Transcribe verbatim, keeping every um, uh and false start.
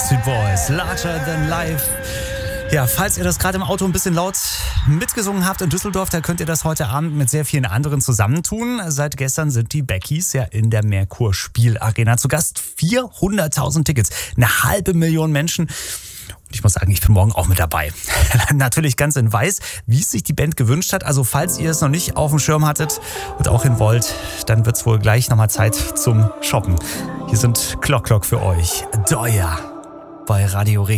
Backstreet Boys, Larger Than Life. Ja, falls ihr das gerade im Auto ein bisschen laut mitgesungen habt in Düsseldorf, dann könnt ihr das heute Abend mit sehr vielen anderen zusammentun. Seit gestern sind die Beckies ja in der Merkur Spielarena zu Gast. vierhunderttausend Tickets, eine halbe Million Menschen. Und ich muss sagen, ich bin morgen auch mit dabei. Natürlich ganz in weiß, wie es sich die Band gewünscht hat. Also falls ihr es noch nicht auf dem Schirm hattet und auch hin wollt, dann wird es wohl gleich nochmal Zeit zum Shoppen. Hier sind Clock Clock für euch. Doja bei Radio Regen.